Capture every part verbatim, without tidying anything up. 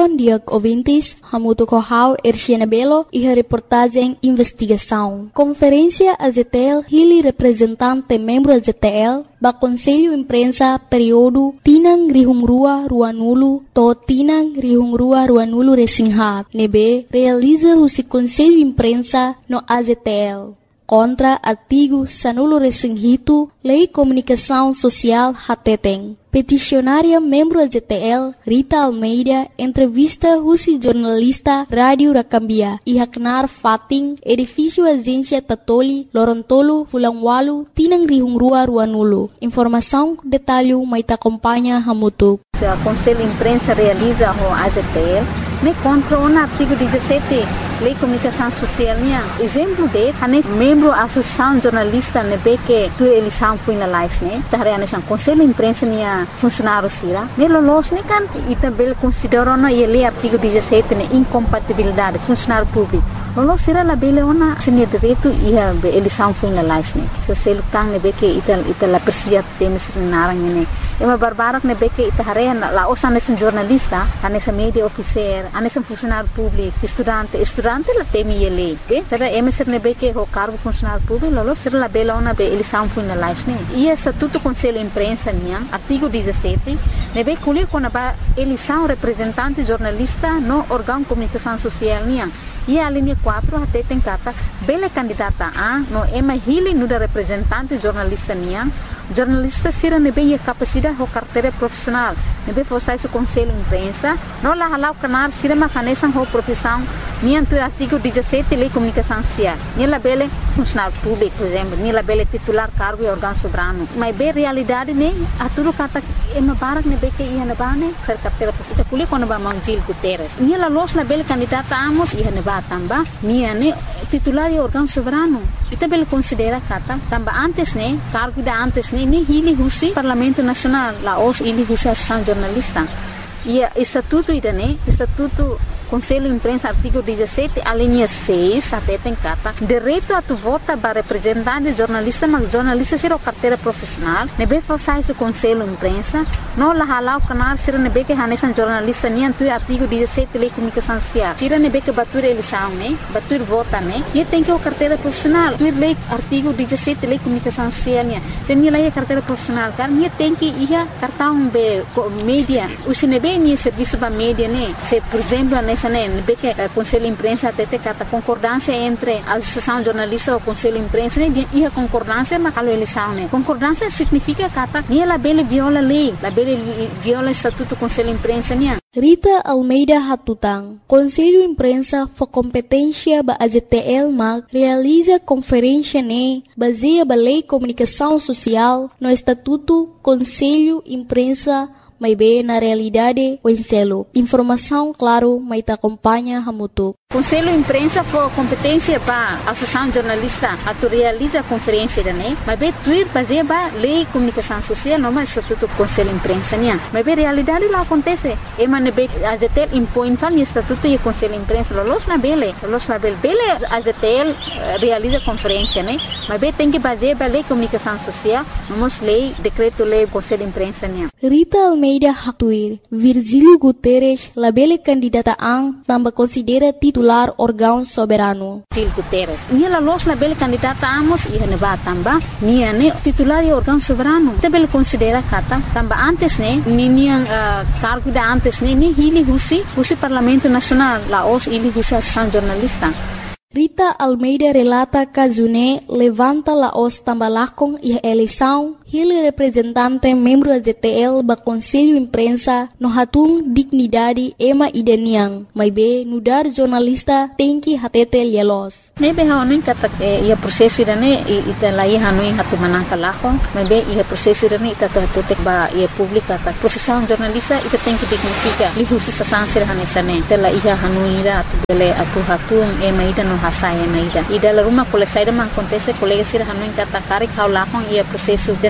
Bom dia, ouvintes. Hamuto Kohau, Erciana Belo e a reportagem Investigação. Conferência A Z T L, Hili representante membro A Z T L, ba Conselho Imprensa período Tinang Rihungrua Ruanulu, to Tinang Rihungrua Ruanulu Resingha, nebe realiza o Conselho Imprensa no A Z T L. Contra artigo Sanulo Resinghito, Lei Comunicação Social Hateteng. Peticionária membro A Z T L, Rita Almeida, entrevista Rusi jornalista Rádio Rakambia, e Haknar Fating, edifício Agência Tatoli, Lorontolo, Fulangwalu, Tinang Rihungrua Ruanulu. Informação, detalhe, Maita acompanha Hamutu. O Conselho Imprensa realiza o A Z T L, me contra o artigo dezessete, Lei Comunicação Social. Exemplo de, ane membro da Associação Jornalista nebe que tu eleição foi na live, né? Tahre ane sang Conselho Imprensa nia funcionário sira. Ne lolos ne kan ita bel considera na ele artigo dezessete ne incompatibilidade funcionário público. Lolos sira la bele ona senia direito ia eleição foi na live, né? So selu tang nebe que ita ita la persia temes narang ne. Ema barbarak nebe que ita hare la osan ne jornalista, ane sa media officer, ane sa funcionário público, estudante, estudante la temi ele, ke? Sada ema ser nebe que o cargo funcionário público, lolos sira la bele ona be eleição foi na live, né? E estatuto Conselho Imprensa nia, artigo dezessete, nebe colher com a eleição representante jornalista no órgão comunicação social nia. E a linha quatro até tem cata bela candidata a no ema hili no da representante jornalista nia. Jornalista sira nebe a capacidade ou carteira profissional. Nebe fosse o Conselho Imprensa, não lá halau canar sira macanesan ou profissão nia do artigo dezessete Lei Comunicação Social. Nia la bele funcionário público, por exemplo, nia la bele titular cargo e órgão soberano. Mas bem realidade ne a tudo cata ema barak nebe que ia na bane ser carteira profissional. Kuli quando ba Mangjil Guterres. Nia la los na bele candidata amos ia na ba tamba nia ne titular e órgão soberano. Ita bele considera kata tamba antes ne cargo da antes ne ni hili husi Parlamento Nacional la os hili husi Associação Jornalista. E estatuto ida ne estatuto Conselho Imprensa, artigo dezessete, a linha seis, até tem carta, direito a tu vota para representante jornalista, mas jornalista será carteira profissional, nebe façais o Conselho Imprensa, não lá halau canal, será nebe que hanesan jornalista, nem tu artigo dezessete, Lei Comunicação Social, será nebe que batur eleição, né, batur vota, né, e tem que o carteira profissional, tu lei artigo dezessete, Lei Comunicação Social, né, se nem lá é carteira profissional, cara, nem tem que ir cartão be mídia, o se nebe nem serviço para mídia, né, se por exemplo, né Nebe que o Conselho Imprensa até tem a concordância entre a Associação Jornalista e o Conselho Imprensa, né? E a concordância mas a eleição, né? Concordância significa que nem a bele viola a lei, a bele viola o Estatuto do Conselho Imprensa, né? Rita Almeida Hatutang, Conselho Imprensa for competência ba A Z T L mag realiza conferência ne baseia ba Lei Comunicação Social no Estatuto Conselho Imprensa. Mas bem na realidade o enselo. Informação, claro, mas te acompanha Hamutu. Conselho Imprensa for competência para a Associação Jornalista a tu realiza a conferência da né, mas bem tuir fazer ba Lei Comunicação Social não mais Estatuto Conselho Imprensa nia. Mas bem realidade lá acontece. E mas bem a Z T L impõe fal Estatuto e Conselho Imprensa los na bele, los na bele, bele a Z T L realiza conferência né, mas bem tem que fazer ba Lei Comunicação Social, vamos lei decreto lei Conselho Imprensa nia. Rita Almeida Hatuir, Virgílio Guterres, labele candidata ang tambah considera titular órgão soberano. Virgílio Guterres, nia la los labele candidata amos ia ne ba tamba, nia ne titular e órgão soberano. Tabele considera kata tamba antes ne, ni nia uh, cargo da antes ne, ni hili husi, husi Parlamento Nacional, la os hili husi Associação Jornalista. Rita Almeida relata Kazune levanta la os tambalakong e eleição Hili representante membro A Z T L ba Conselho Imprensa no hatung dignidade ema idaniang, mas be nudar jornalista tem que hatete lielos. Nebe haonin kata ia prosesso idane ita lai hanuin hatu manangka lahong, mas be ia prosesso idane ita hatete ba ia publika ta profissão jornalista ita tem que dignifica li husi sasansir hanesane ita la ia hanuira atu bele atu hatung ema ida no hasai ema ida ida la rumah kole saida mang kontese kolega sir hanuin kata kari kau lahong ia prosesso idane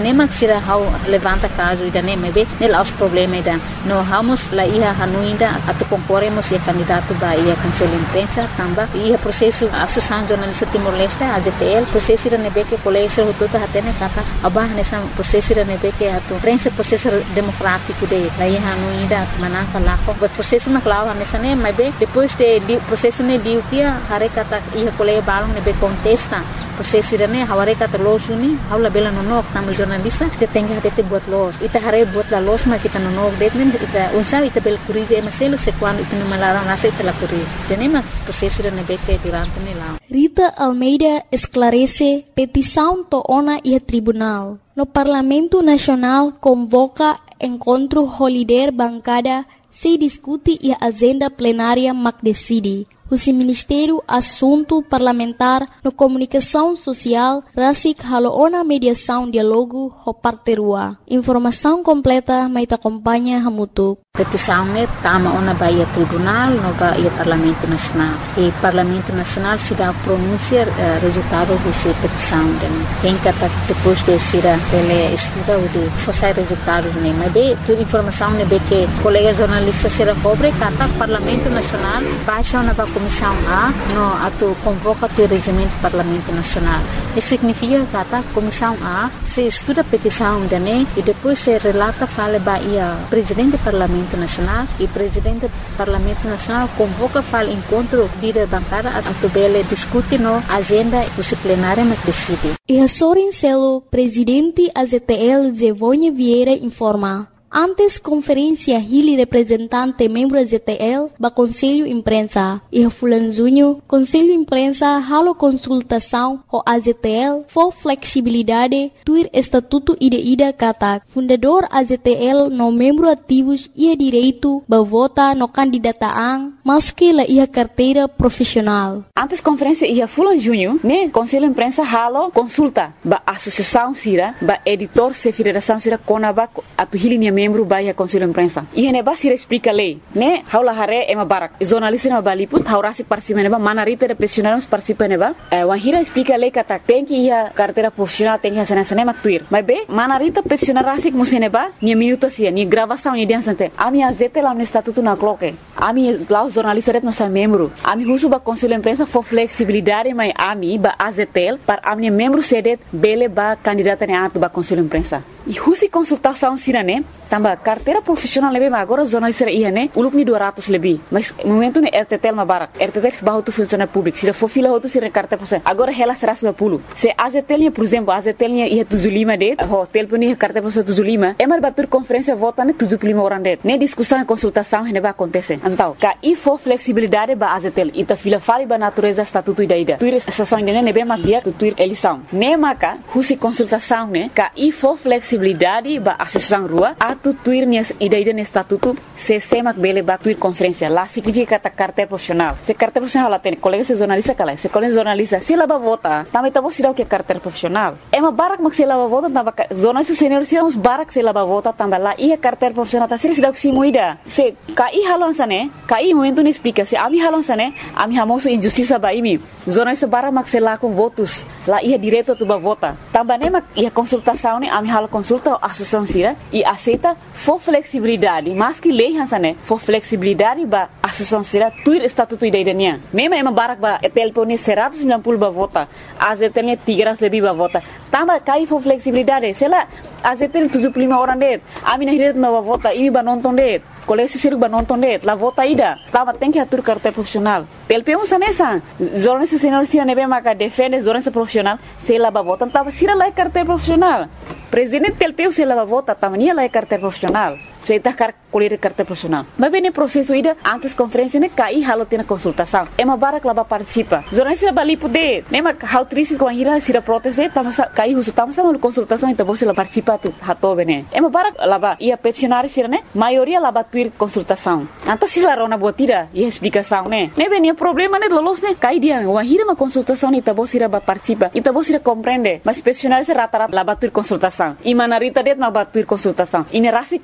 nem sira how levanta caso ida nem mebe nel aos problema ida no vamos la ia hanuinda atu concorremos e candidato ba ia conselho imprensa tamba ia processo associação jornalista Timor-Leste A Z T L processo ida nebe que colégio hututa hatene kata abah nessa processo ida nebe que atu prensa processo democrático de la ia hanuinda manaka lako but processo maklawa nessa nem mebe depois de processo ne diutia hare kata ia colégio balong nebe contesta processo ida ne haware kata losuni haula bela nonok tamu jornalista kita tengah hati buat los ita hare buat la los ma kita nonok det nem ita unsa ita bel kurize emaselo se quando ita malarang nasa ita la kurize tenema processo ida nebe que durante ne la Rita Almeida esclarece petição toona e tribunal. No Parlamento Nacional convoca encontro holiday bancada se discute e a agenda plenária mac decide. O Ministério Assunto Parlamentar no Comunicação Social rasik haloona mediação diálogo ho parterua. Informação completa mai te acompanha hamutuk. Petição ne tama ona baia tribunal no baia Parlamento Nacional. E Parlamento Nacional se dá pronunciar uh, resultado dessa petição. Tem que depois de ser ele estuda o de forçar resultados ne. Mas bem, toda informação ne bem que colega jornalista será cobre kata Parlamento Nacional baixa ona ba Comissão A no atu convoca o regimento do Parlamento Nacional. Isso significa que a Comissão A se estuda a petição de ne e depois se relata fala baia presidente do Parlamento Nacional e presidente do Parlamento Nacional convoca fala encontro líder bancada a tubele discute no agenda disciplinária mas decide. E a Sorin Celo, presidente A Z T L Zevonha Vieira informa. Antes conferência Hili representante membro A Z T L ba Conselho Imprensa e Fulan Junho Conselho Imprensa halo consultação ho A Z T L for flexibilidade tuir estatuto ida-ida kata fundador A Z T L no membro ativos ia direito ba vota no candidataan maski la ia carteira profissional. Antes conferência ia Fulan Junho ne Conselho Imprensa halo consulta ba associação sira ba editor se federação sira konaba atu Hili membro baia Conselho Imprensa. E hene ba sira explica lei, né? Haula hare ema barak. Jornalista na baliput, haurasi participa neba, manarita de profissionais participa neba. Eh, wahira explica lei kata tem que ia carteira profissional tem que sana sana maktuir. Mas be, manarita profissional rasik museneba, ni minuto sia, ni gravação ni dia sante. Ami azete lá no estatuto na cloque. Ami lá os jornalistas ret nossa membro. Ami husu ba Conselho Imprensa for flexibilidade, mas ami ba A Z T L para ami membro sedet bele ba candidata ne atu ba Conselho Imprensa. E husi consultação sirane tambah carteira profissional lebih agora jornalista ia ne uluk ni dua ratus lebih mas momento ne R T T L mabarak R T T L bahu tu funcionário público sira fofila hotu sira carteira profissional agora ela seratus lima puluh se A Z T L por exemplo A Z T L ia tujuh puluh lima det ho telefon ia carteira profissional tujuh puluh lima emar batur conferência vota ne tujuh puluh lima orang det ne discussão consultação hene ba acontece então ka i for flexibilidade ba A Z T L ita fila fali ba natureza estatuto ida ida tuir estação ne ne be mak dia tu tuir eleição ne maka husi consultação ne ka i for flexibilidade ba associação rua atu tuir nias ida-ida ni estatuto se semak bele ba tuir conferência lá significa kata carteira profissional se carteira profissional lá tem colega se jornalista kala se colega jornalista se lá ba vota também tá você dá o que é carteira profissional é uma barak mak se lá ba vota tamba jornalista senior se uns barak se lá ba vota tamba lá ia carteira profissional tá se dá o que se moida se kai halon sane kai momento ni explica se ami halon sane ami hamoso injustiça ba imi jornalista barak mak se lá com votos lá ia direto tu ba vota tamba ne mak ia consultação ne ami halo consulta associação sira e aceita for flexibilidade mas que lei hansane for flexibilidade ba associação sira tuir estatuto ida-idanya mema ema barak ba telefone seratus sembilan puluh ba vota A Z T L tiga ratus lebih ba vota tamba kai for flexibilidade sela A Z T L tujuh puluh lima orang det ami na hiret ba vota imi ba nonton det kolesi siru ba nonton det la vota ida tamba tem que atur carteira profissional T L P um sanesa jornalista senior sira nebe maka defende jornalista profissional sela ba vota tamba sira la carteira profissional presidente T L P se la vota tamania la carteira profissional se tá car colher carteira profissional mas bem no processo ida antes conferência ne cai halo tem consultação é uma barak lá participa jornalista bali poder nem ma how triste com a ira sira proteste tamo cai uso tamo sama consultação então você lá participa tu hato bene é uma barak lá ia peticionar sira ne maioria lá tuir consultação então se lá rona botira e explicação né ne bem problema ne lolos ne cai dia uma ira uma consultação então você lá participa então você compreende mas peticionar se rata-rata lá tuir consultação e manarita det ma tuir consultação e ne rasi contra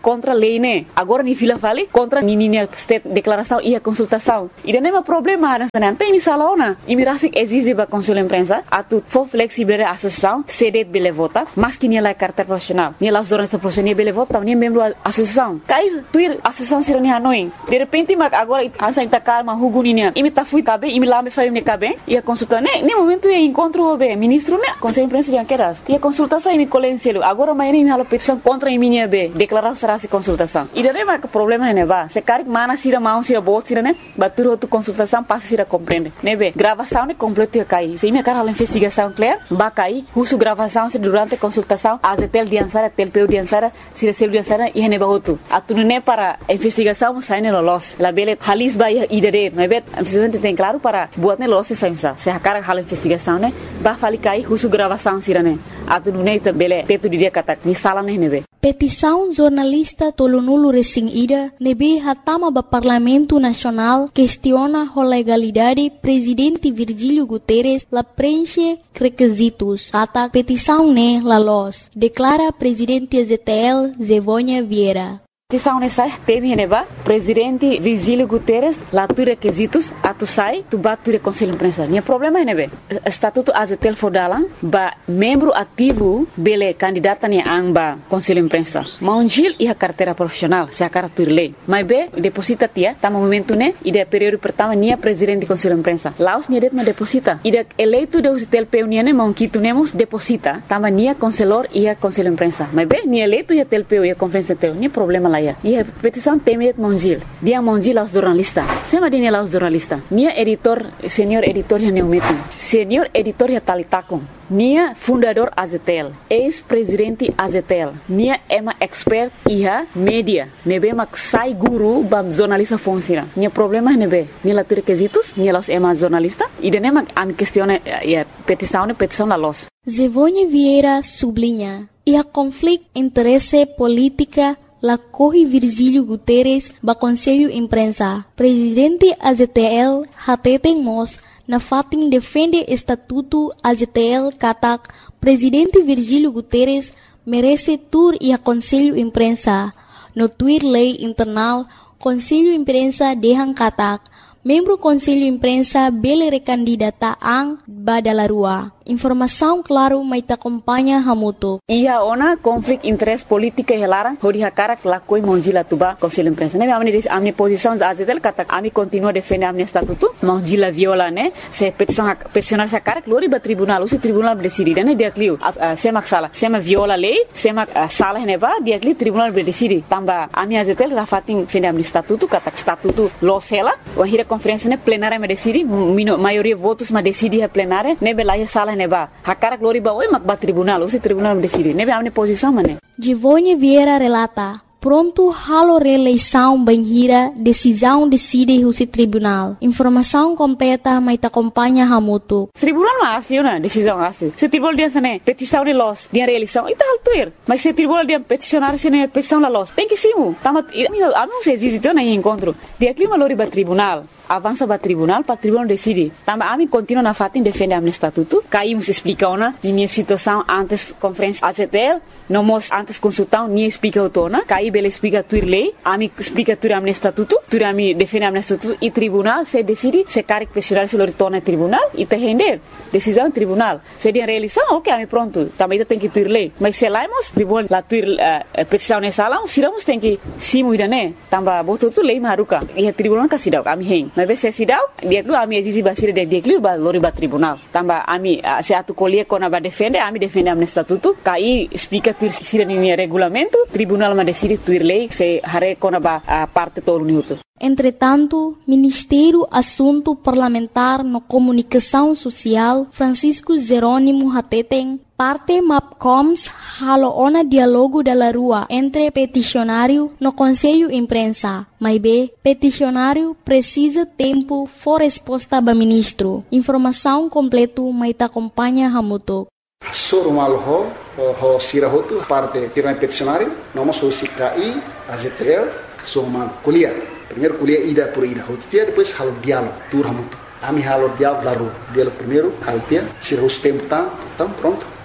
lei, né? Agora ni fila fale contra ni ni state declaração e a consultação. E não é um problema, né? Tem me salaona. E me rasik exige ba consul imprensa, a tu for flexível a associação, cede bele vota, mas que ni la carta profissional. Ni las jornalistas profissionais bele vota, ni membro da associação. Cai tuir associação sira ni Hanoi. De repente, agora hansa inta calma huguninia. E me ta fui cabe, e me lá me faz me cabe, e a consulta, né? Nem momento é encontro o ministro, né? Conselho imprensa de anqueras. E a consultação e me colencielo. Agora amanhã me halo petição contra a minha B, declaração será se consultação. E daí mas que problema é ba. Se cari mana sira mão sira bot sira né? Batur outro consultação passa sira compreende. Né be? Gravação é completo cai. Se minha cara a investigação clear, ba cai. Uso gravação se durante a consultação, a tel diansara, tel peu diansara, sira sel diansara e ne ba outro. A tu não para investigação sai ne lolos. La bele halis ba idere, né be? A presidente tem claro para buat ne lolos sai sa. Se a cara hala investigação né? Ba fali cai uso gravação sira né? A tu não ne bele teto dia kata ni sala ne ne be. Petição jornalista Tolonulu Resing Ida nebe hatama ba Parlamento Nacional questiona a legalidade presidente Virgílio Guterres la preenche requisitos. Kata petição ne la los. Declara presidente Z T L Zevônia Vieira. Petição nessa teme neba presidente Virgílio Guterres lá tu requisitos a tu sai tu bat tu conselho imprensa. Nia problema nebe estatuto A Z T L fodalan ba membro ativo bele candidata ni amba conselho imprensa. Maungil e a carteira profissional se a cara tu lei. Mas be deposita tia tama momento ne e de período pertama nia presidente conselho imprensa. Laos nia det ma deposita. E de eleito de O Z T L P U nia ne maunquito nemos deposita tama nia conselor e a conselho imprensa. Mas be nia eleito e a T L P U e a conferência T L P U nia problema e a petição teme et mongil dia mongil aos jornalista sema dine aos jornalista nia editor senior editor ya neumetin senior editor ya talitakon nia fundador A Z T L ex-presidente A Z T L nia ema expert iha media nebe mak sai guru bam jornalista fonsira nia problema nebe nia la requisitos nia los ema jornalista e dene mak am questione ya petição ne petição la los Zevônia Vieira sublinha e a conflito interesse política la corre Virgílio Guterres ba Conselho Imprensa. Presidente A Z T L hateten mos na fatin defende estatuto A Z T L katak Presidente Virgílio Guterres merece tur e a Conselho Imprensa. No tuir lei internal Conselho Imprensa dehang katak membro Conselho Imprensa bele recandidata ang badalarua. Informação claro mai ta acompanha hamuto. Ia ona conflito interesse política e lara hori hakara la koi mongila tuba Conselho Imprensa. Ne amni amni posição A Z T L kata ami continua defender amni estatuto mongila viola né se petição peticionar sa cara glori ba tribunal o se tribunal decide né dia clio sema sala sema viola lei sema sala ne ba dia clio tribunal decide tamba ami A Z T L rafatin defender amni estatuto kata estatuto lo sela o hira conferência né plenária me decide maioria votos ma decide a plenária ne bela sala neba hakara glori ba oi mak ba tribunal o se tribunal decide nebe amne posição mané Zevônia Vieira relata pronto halo reeleição banhira decisão decide o se tribunal informação completa mai ta acompanha hamuto tribunal ma asli na decisão asli se tribunal dia sane petição de los dia reeleição ita altuir mas se tribunal dia peticionar sene petição la los tem que simu tama amo se existe na encontro dia clima lori ba tribunal avança para tribunal para tribunal decide tamba ami continua na fatin defende amne estatuto caímos explica ona minha situação antes conferência A Z T L não mos antes consultão ni explica autona caí bele explica tuir lei ami explica tuir amne estatuto tuir ami defende amne estatuto e tribunal se decide se caric questionar se lo retorna tribunal e te render decisão tribunal se dia reeleição ok ami pronto também tem que tuir lei mas se laimos tribunal la tuir uh, petição nessa sala siramos tem que simu idane tamba boto tu lei maruka e tribunal kasidau ami hen mas se sidau dia lu ami exige basir de dia lu ba lori ba tribunal tamba ami uh, se atu colie kona ba defende ami defende amne estatuto kai explica tuir sira ni regulamento tribunal ma decide tuir lei se hare kona ba uh, parte todo minuto. Entretanto, Ministério Assunto Parlamentar no Comunicação Social Francisco Jerônimo Hateten parte MAPCOMS halo ona dialogo da rua entre peticionário no Conselho Imprensa. Mas B, peticionário precisa tempo for resposta ba ministro. Informação completo mai ta acompanha hamuto. Soro malho ho sirahotu parte tiran peticionário noma so sikai A Z T L so mal kuliah. Primeiro kuliah ida por ida hotia depois halo diálogo tur hamuto. Ami halo diálogo da rua. Diálogo primeiro kalpia sirhus tempo tam tam pronto.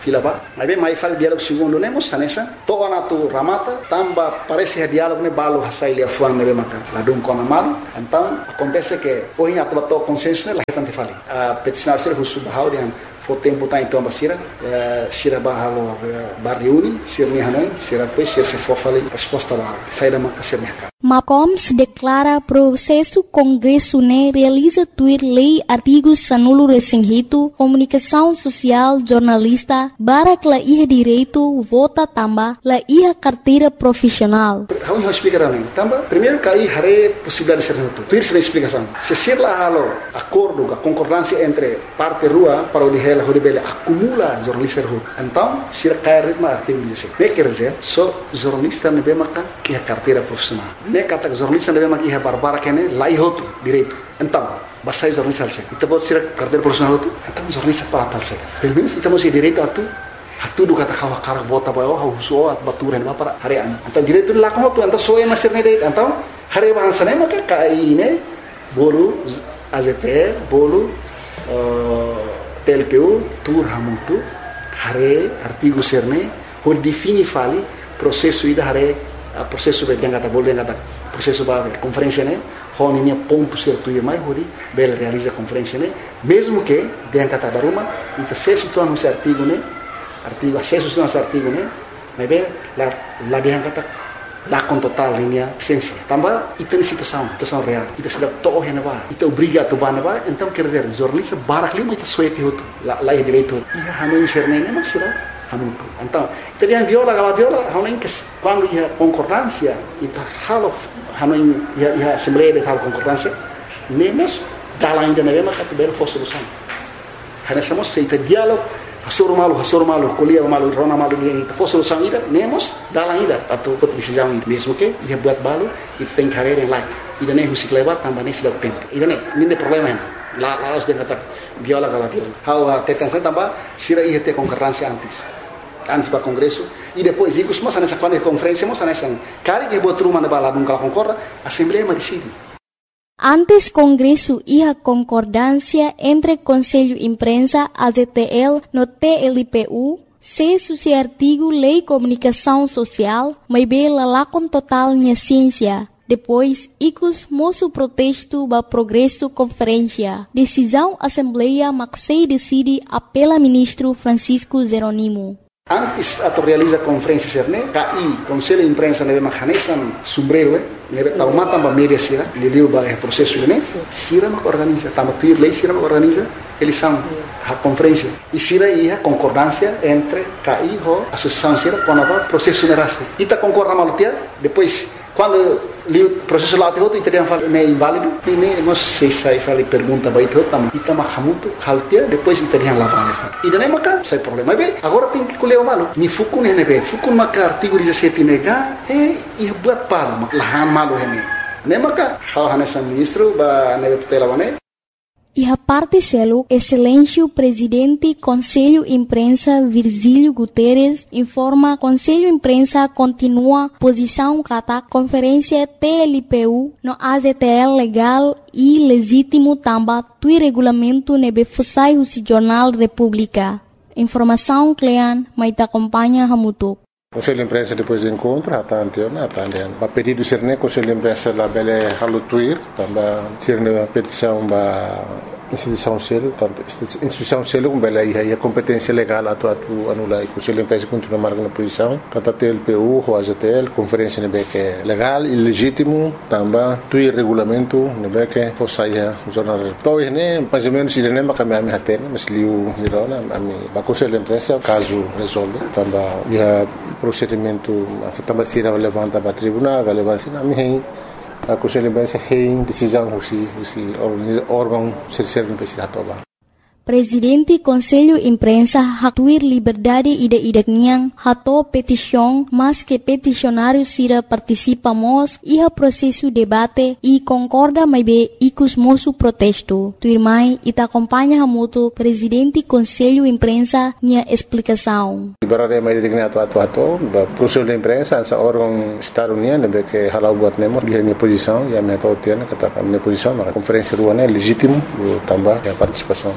fila ba. Mas bem, mais fala diálogo segundo nemos sanesa. Toa na tu ramata, tamba parece diálogo ne balo hasai lia fuan ne maka. Ladum kona malu. Então acontece que hoje a tua consenso ne la tante fali. A peticionário ser husu bahau dia fo tempo tá então basira, sira bahalo barriuni, sira ni hanoi, sira pois sira se for fali resposta lá. Sai da maka ser mercado. Macoms declara processo Congresso né realiza tuir lei artigos sanulo resinhito, comunicação social, jornalista, barak la iha direito, vota tamba, la iha carteira profissional. Vamos explicar também. Tamba, primeiro que aí hare possibilidade de ser reto. Tuir se explicação. Se ser lá halo acordo, a concordância entre parte rua para o dihela horibele acumula jornalista reto. Então, se cai ritmo artigo dezessete. Ne quer dizer, só jornalista ne bemaka que a carteira profissional. Ne kata jornalista deve maki barbara kene lai hotu direito. Então, basta jornalista alse. Ita pode ser carteira profissional hotu. Então jornalista para tal se. Pelo menos ita mesti direito atu. Atu do kata kawa karak bota bayo ha uso at baturan ba para harian. Então direito la ko hotu, então soe master ne direito. Então hare bahasa ne maka kai ne bolu A Z T L bolu T L P U tur hamutu hare artigo serne ho defini fali processo ida hare a processo be yang kata boleh kata processo ba conferência né honinya ponto certo e mais hori bel realiza conferência né mesmo que yang kata baruma ita acesso tu anu artigo né artigo acesso tu anu artigo né mas be la la yang kata la con total linha essência tambah ita ni situação situação real ita sudah toh hena ba ita obriga tu ba na ba então quer dizer jornalista barak lima ita suete hotu la la direito ia hanu inserne né mas será Hamutu. Então, teriam viola, gala viola, hanuin que quando ia concordância, ita halo hanuin ia ia assembleia de tal concordância, nemos dala ainda na mesma categoria for solução. Hanessamos se ita diálogo, hasoro malu, hasoro malu, colia malu, rona malu dia ita for solução ida, nemos dala ainda atau pot decisão ida. Mesmo que ia buat balu, ita tem carreira em lá. Ida nem husik lewat tambah nem sedang tempo. Ida nem, ini problema lá lá os dengan kata viola gala viola. How tetansa tambah sira ia ter concordância antes. Antes para o Congresso, e depois, e costuma nessa quando é conferência, mas nessa cara que botou uma na balada, nunca concorda, a Assembleia decide. Antes Congresso ia concordância entre Conselho Imprensa, A Z T L, no T L P U, se suci artigo Lei Comunicação Social, mas bela lá com total minha ciência. Depois, icos moço protesto ba progresso conferência. Decisão Assembleia Maxei decide apela ministro Francisco Jeronimo. Antes ato realiza conferência serne, K I, Conselho de Imprensa neve mahanesan sombrero, eh, neve taumata ba media sira, liliu ba é processo né? Sira ma organiza, tama tuir lei sira ma organiza, eles são a conferência. E sira ia concordância entre K I ho associação sira com a processo nerase. Ita concorda malutia, depois quando li o processo lá tem outro e teriam falado é inválido, e nem não sei se aí falei pergunta vai ter outra, mas ita mahamuto haltia depois teriam lá vale. E daí maca sai problema. Mas agora tem que colher o malo. Ni fukun é nebe, fukun maca artigo dezessete nega é e buat palo, lahan malo é ne. Nem maca, hal hanessa ministro ba nebe tutela wane. E a parte selo, excelência presidente Conselho Imprensa Virgílio Guterres informa Conselho Imprensa continua posição kata conferência T L P U no A Z T L legal e legítimo tamba tui regulamento nebe fusai husi Jornal República. Informação Clean, mas te acompanha Hamutuk. Conselho de Imprensa depois do encontro, a Tantiona, a Tantiona. O pedido ser né, Conselho de Imprensa da Belé Halutuir, também ser uma petição da instituição selo, tanto instituição selo como Belé e a competência legal a tua tu anular. O Conselho de Imprensa continua marcando a posição, cada T L P U, o A Z T L, conferência nebe que é legal e legítimo, também tu regulamento nebe que fosse aí o jornal. Então, né, mais ou menos, ele nem vai caminhar a terra, mas liu hirona, a mim, o Conselho de Imprensa, caso resolve, também ia procedimento essa também se levanta para tribunal, levanta na minha a Conselho de Imprensa tem decisão husi husi órgão serserno pesira toba. Presidente Conselho Imprensa hatuir liberdade ide-ide niang hato petição, mas que peticionário sira participamos e a processo debate e concorda mais bem icus moço protesto. Tuirmai ita acompanha hamuto Presidente Conselho Imprensa nia explicação. Liberdade mais digna atu atu atu, Conselho de Imprensa essa órgão Estado União nebe que halau buat nemo dia minha posição e a minha totiana kata minha posição na conferência ruana legítimo também a participação também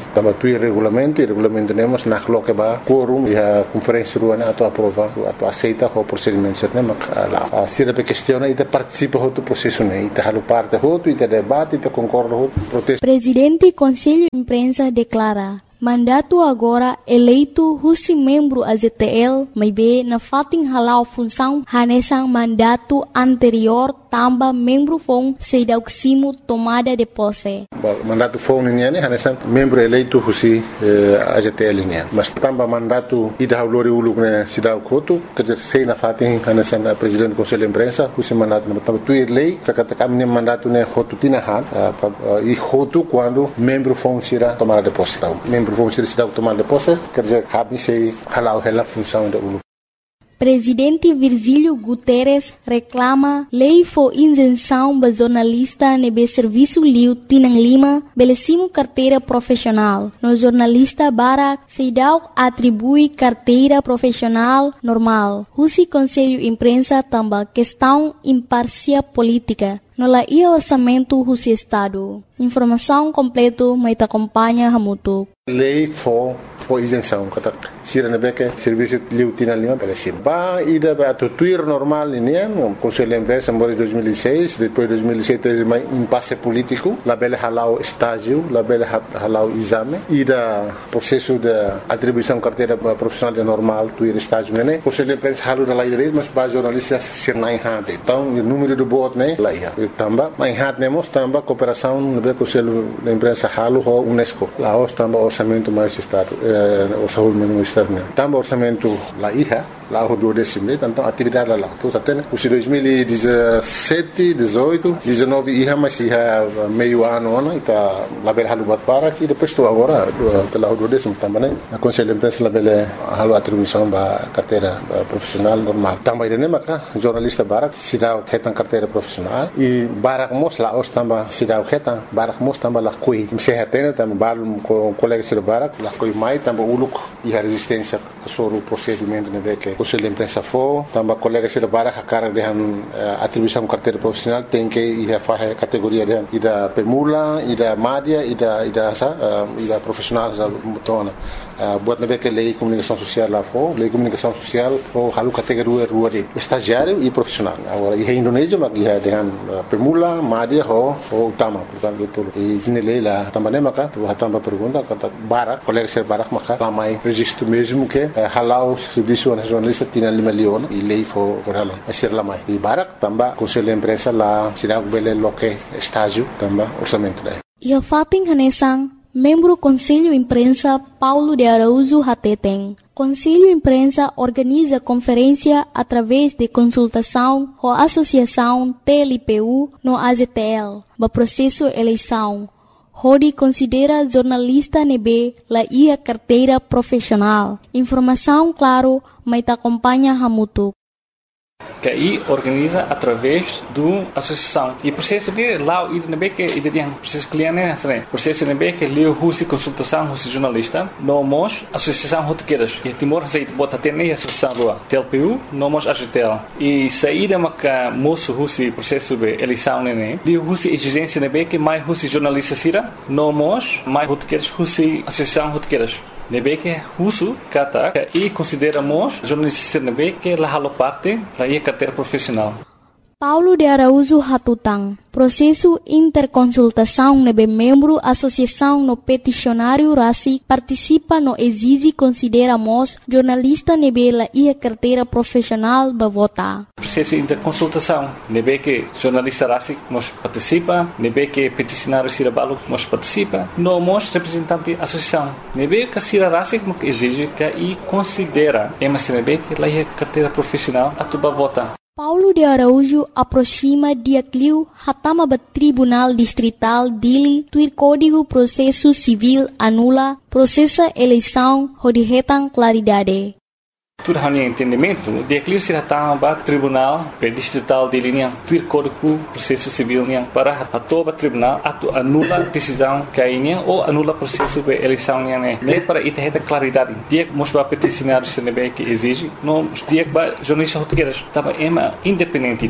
tuir regulamento, e regulamento temos na coloca ba quórum e a conferência rua na atu aprova, atu aceita o procedimento certo, mas lá se a questão e participa do processo né, e halu parte outro e debate e concorda outro protesto. Presidente Conselho Imprensa declara mandato agora eleito husi membro A Z T L, may be na fating halau função hanesang mandato anterior tamba membro fong sedauksimo tomada de posse. Mandato fong niya ne hanesang membro eleito husi eh, A Z T L niya. Mas tamba mandato ida haulori uluk ne sidau kotu kerja sei na fating hanesang uh, presidente Conselho Imprensa husi mandato na tamba tuir lei kata kami mandato ne hotu tinahan uh, uh, e hotu quando membro fong sira tomada de posse. Membro vão ser cidade tomar de posse, quer dizer, habem se halau hela função da U L U. Presidente Virgílio Guterres reclama lei for isenção ba jornalista nebe serviço liu tinang lima belecimo carteira profissional. No jornalista Barak Seidau atribui carteira profissional normal. Husi Conselho Imprensa tamba questão imparcial política. No la ia orçamento husi Estado. Informação completo mai ta acompanha hamutuk. Lei for for isenção kata sira na beke serviço liu tinang lima belecimo. Ba ida ba to tuir normal ini um Conselho Imprensa em dois mil e seis, depois dois mil e sete mais impasse político, la bele halau estágio, la bele halau exame, ida processo de atribuição carteira profissional de normal tuir estágio né. Conselho Imprensa halu da lei mas ba jornalistas sir nai hade. Então o número do bot né lá ia. Tamba mai hat nemos tamba cooperação no be Conselho Imprensa halu ho UNESCO. Lá os tamba orçamento mais estado, eh, orçamento mais estado né. Tamba orçamento lá ia. Lá o duodécimo, então atividade lá. Então até o dois mil e dezessete, dezoito, dezenove ia mas ia meio ano ano está lá bel halu bat para que depois estou agora lá o duodécimo também né. A Conselho Imprensa lá bel halu atribuição ba carteira profissional normal. Também né maca jornalista Barak se dá retan carteira profissional e Barak mos lá os tamba se dá retan Barak mos tamba lá coi. Se retena tamba balu com colega se Barak lá coi mai tamba uluk e a resistência sobre o procedimento né que Conselho Imprensa for, também colegas de Barak a cara de atribuição carteira profissional tem que ir a fazer categoria de ida permula, ida média, ida ida asa, ida profissional asa mutona. Buat nabe que lei comunicação social lá for, lei comunicação social for halu categoria rua de estagiário e profissional. Agora em Indonésia mas ia dengan permula, média ou ou utama, portanto itu. E ini lei lá também maka tu também pergunta kata Barak, colegas de Barak maka ramai registro mesmo que halau serviço nacional tinha lima leon e lei for berhalang asir lamai e Barak tambah Conselho Imprensa lá sirag bele loke estágio tambah orçamento daí. Ia fating hanesang membro Conselho Imprensa Paulo de Araújo Hateteng. Conselho Imprensa organiza conferência através de consultação com a Associação T L P U no A Z T L, ba processo eleição. Hodi considera jornalista nebe la ia carteira profissional. Informação claro, mas te acompanha hamutuk. Que aí organiza através do associação e processo de lá o nebe que ide dia processo cliente né processo nebe que leu husi consultação husi jornalista nomos associação rotequeiras que Timor Receita bota ter nem associação rua T L P U nomos A Z T L e saída maca moço husi processo de eleição né de husi exigência nebe que mais husi jornalista sira nomos mais rotequeiras husi associação rotequeiras nebe que husu kata e consideramos jornalista nebe que la halo parte da ia carteira profissional. Paulo de Araújo Hatutang. Processo interconsultação nebe membro associação no peticionário Rasi participa no exige consideramos jornalista nebe la ia carteira profissional ba vota. Processo interconsultação nebe que jornalista Rasi nos participa, nebe que peticionário Sirabalo nos participa, nomos representante associação. Nebe que Sira Rasi que exige que e considera emas nebe que la ia carteira profissional atuba vota. Paulo de Araújo aproxima dia cliu hatama ba Tribunal Distrital Dili tuir Código Processo Civil anula processa eleição hodihetan claridade. Tudo hanya entendimento, dia cliu se hatama ba Tribunal Distrital Dili niang tuir Código Processo Civil niang para atoba tribunal atu anula decisão kainya ou anula processo de eleição niang né. Nem para ita claridade. Dia mos ba peticionário se nebe que exige, não dia ba jornalista rotegueiras tava ema independente tá.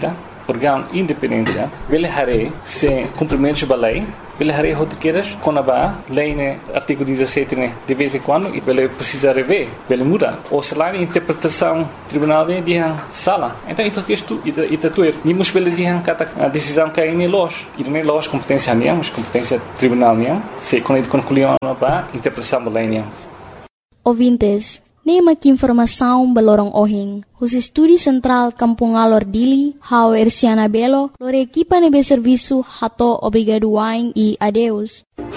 órgão independente, ele hare se cumprimento da lei, ele hare rotiqueiras com a lei, né, artigo dezessete, né, de vez em quando, e ele precisa rever, ele muda. Ou se lá a interpretação tribunal de dihan sala. Então, isso texto, isso tuer, nimos ele dihan kata a decisão que é nem loja, e nem loja competência nem, mas competência tribunal nem, se quando ele concluiu a interpretação da lei nem. Ouvintes, nema que informação balorong ohing. Os estúdio central Kampung Alor Dili, hau Erciana Belo, lore equipa nebe serviço hato obrigado waing e adeus.